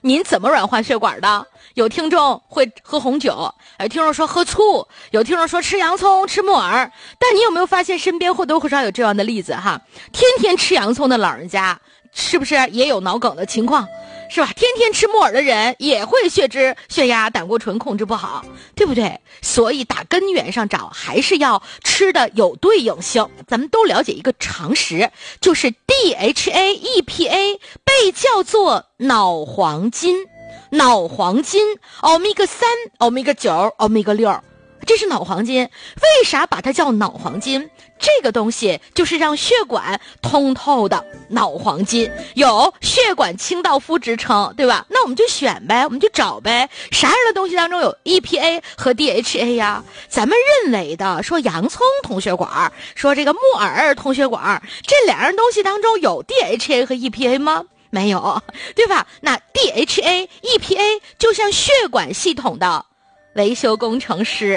您怎么软化血管的？有听众会喝红酒，有听众说喝醋，有听众说吃洋葱吃木耳。但你有没有发现身边或多或少有这样的例子哈？天天吃洋葱的老人家是不是也有脑梗的情况，是吧？天天吃木耳的人也会血脂血压胆固醇控制不好，对不对？所以打根源上找，还是要吃的有对应性。咱们都了解一个常识，就是 DHA EPA 被叫做脑黄金，脑黄金 Omega 3 Omega 9 Omega 6，这是脑黄金。为啥把它叫脑黄金？这个东西就是让血管通透的脑黄金，有血管清道夫之称，对吧？那我们就选呗，我们就找呗，啥样的东西当中有 EPA 和 DHA 呀？咱们认为的说洋葱通血管，说这个木耳通血管，这两样东西当中有 DHA 和 EPA 吗？没有，对吧？那 DHA EPA 就像血管系统的维修工程师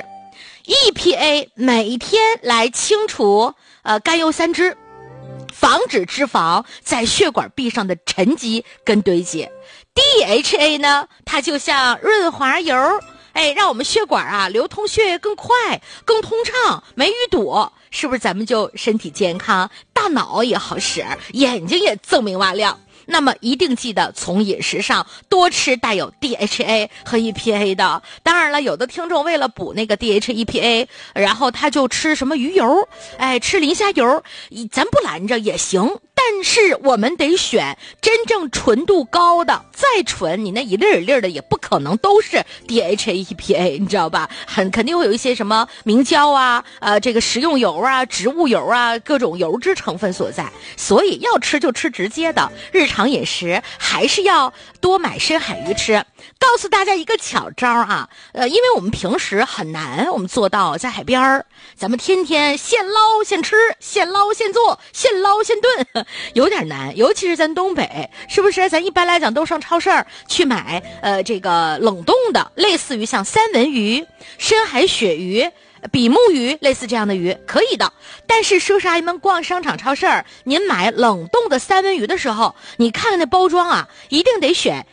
，EPA 每天来清除甘油三酯，防止脂肪在血管壁上的沉积跟堆积。DHA 呢，它就像润滑油，让我们血管流通血液更快更通畅，没淤堵，是不是咱们就身体健康，大脑也好使，眼睛也锃明瓦亮。那么一定记得从饮食上多吃带有 DHA 和 EPA 的。当然了，有的听众为了补那个 DHA EPA， 然后他就吃什么鱼油，吃磷虾油，咱不拦着也行，但是我们得选真正纯度高的，再纯你那一粒一粒的也不可能都是 DHA EPA， 你知道吧？肯定会有一些什么明胶啊，这个食用油啊，植物油啊，各种油脂成分所在。所以要吃就吃直接的，日常饮食还是要多买深海鱼吃。告诉大家一个巧招啊，因为我们平时很难我们做到在海边儿，咱们天天现捞现吃，现捞现做，现捞现炖，有点难，尤其是咱东北，是不是？咱一般来讲都上超市去买这个冷冻的，类似于像三文鱼、深海鳕鱼、比目鱼，类似这样的鱼可以的。但是叔叔阿姨们逛商场超市，您买冷冻的三文鱼的时候，你看看那包装一定得选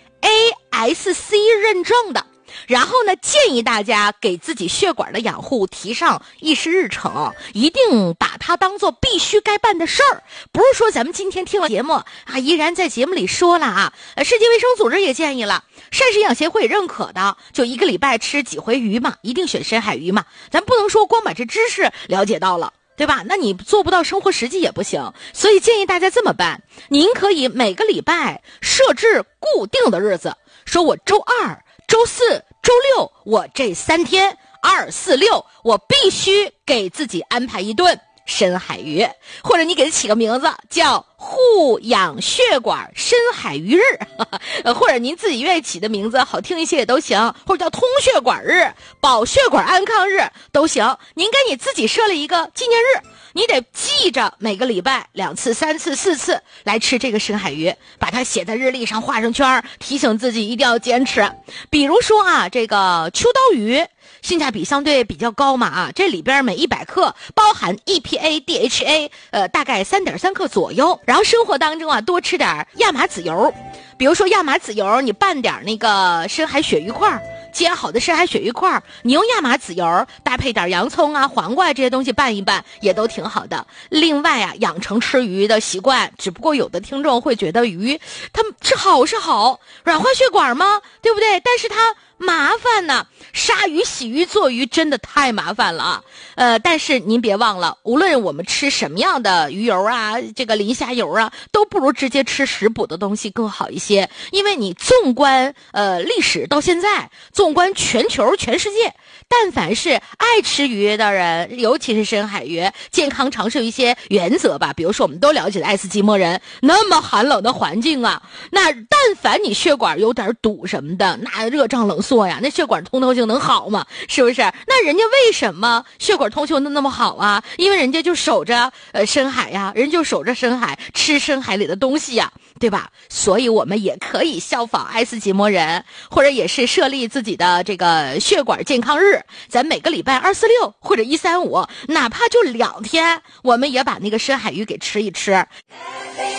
ASC 认证的。然后呢，建议大家给自己血管的养护提上议事日程，一定把它当做必须该办的事儿。不是说咱们今天听了节目依然在节目里说了世界卫生组织也建议了，膳食营养协会也认可的，就一个礼拜吃几回鱼嘛，一定选深海鱼嘛。咱不能说光把这知识了解到了，对吧？那你做不到生活实际也不行。所以建议大家这么办，您可以每个礼拜设置固定的日子，说我周二、周四、周六，我这3天2、4、6，我必须给自己安排一顿深海鱼，或者你给它起个名字叫护养血管深海鱼日，或者您自己愿意起的名字好听一些也都行，或者叫通血管日、保血管安康日都行。您给你自己设立一个纪念日，你得记着每个礼拜2次、3次、4次来吃这个深海鱼，把它写在日历上画上圈，提醒自己一定要坚持。比如说这个秋刀鱼性价比相对比较高嘛这里边每100克包含 EPA DHA 大概 3.3 克左右。然后生活当中多吃点亚麻籽油，比如说亚麻籽油你拌点那个深海鳕鱼块，煎好的深海鳕鱼块，你用亚麻籽油搭配点洋葱黄瓜这些东西拌一拌也都挺好的。另外养成吃鱼的习惯，只不过有的听众会觉得鱼它是好软化血管吗？对不对？但是它麻烦呢，杀鱼洗鱼做鱼真的太麻烦了但是您别忘了，无论我们吃什么样的鱼油这个磷虾油都不如直接吃食补的东西更好一些。因为你纵观历史到现在，纵观全球全世界，但凡是爱吃鱼的人，尤其是深海鱼，健康常识有一些原则吧。比如说我们都了解的爱斯基摩人，那么寒冷的环境那但凡你血管有点堵什么的，那热胀冷缩那血管通透性能好吗？是不是？那人家为什么血管通透的那么好因为人家就守着深海人就守着深海，吃深海里的东西对吧？所以我们也可以效仿爱斯基摩人，或者也是设立自己的这个血管健康日，咱每个礼拜2、4、6或者1、3、5，哪怕就2天，我们也把那个深海鱼给吃一吃。